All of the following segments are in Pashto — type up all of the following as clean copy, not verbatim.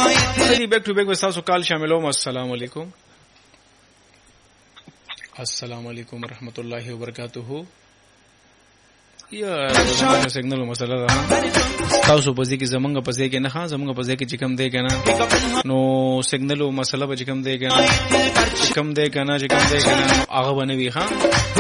خیلی بیک ټو بیک وساسو کال شاملوم. السلام علیکم. السلام علیکم ورحمۃ اللہ وبرکاتہ. یا سیګنل مسله ده تاسو په دې کې زمونږ په ځای کې نه ښه زمونږ په ځای کې چې کوم دی کنه نو سیګنل مسله به چې کوم دی کنه چې کوم دی کنه هغه بنوي ښه.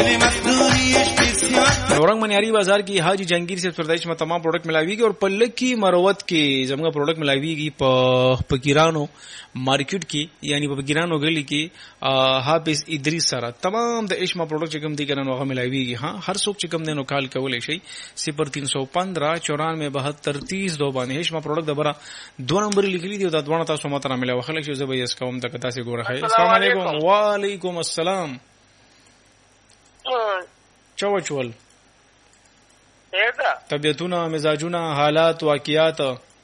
اورنګ منیاری بازار کې حاجی جنگیر سے پردیش میں تمام پروڈکٹ ملاویږي او په لکی مروت کې زمونږ پروڈکٹ ملاویږي په فقیرانو مارکیټ کې یعنی په فقیرانو گلی کې حافظ ادریس سره تمام د اشما پروڈکٹ چې کوم دی کنه هغه ملاویږي. ها هر څوک چې کوم دی نو کال کولای شي 0315 94 72 30 دو باندې اشما پروڈکٹ دبره دو نمبر لیکلي دی او دا دوه تاسو ماته را ملاوي خلک چې زه به یې کوم تک تاسو ګوره. السلام علیکم. وعلیکم السلام. چوچول طبیعتونه مزاجونه حالات واقعیات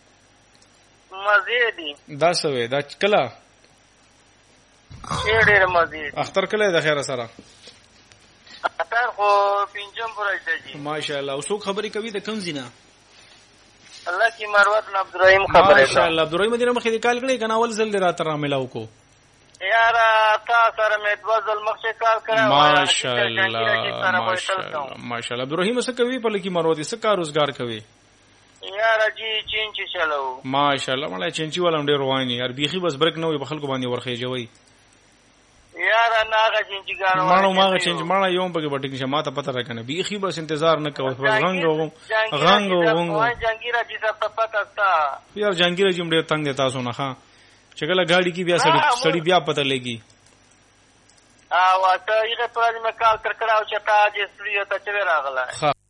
مزیدی دا سوي دا کلا ډېر مزید اختر کله د خیره سره اختر خو پنځم پرځي ماشاءالله. اوسو خبري کوي د کم زینا الله کی مروت نو عبدالرحیم خبره ماشاءالله. عبدالرحیم مدینه مخې کال کړي کنه اول ځل رات را ملاو کو یار تا سره مې دوزل مخې کال کړه ماشاءالله. عبدالرحیم څه کوي په لکی مروت څه کار روزګار کوي یار جی چینچی چلو ماشاءالله. مړه چینچی ولم ډیر رواني یار بیخي بس برک نه وي په خلکو باندې ورخې جوړي یار ناغه چینچی ګانو ماړه چینچ ماړه یوم په کې بټی شماته پته راکنه بیخي بس انتظار نه کوي بس غنګ جنگیرا جی سب پته تا یار جنگیرا جی مډه تنگ دیتا سو نه ها چګله گاڑی کی بیا سړی بیا پته لګي واته یې په دې مکال تر کړهو چې تا دې سړی ته چوي راغله.